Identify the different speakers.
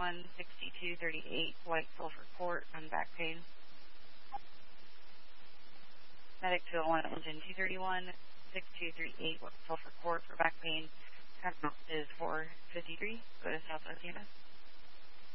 Speaker 1: 231-6238, White Sulphur Court on back pain. Medic 201, engine 231-6238, White Sulphur Court for back pain. Count is 453. Go to Southwest Canada.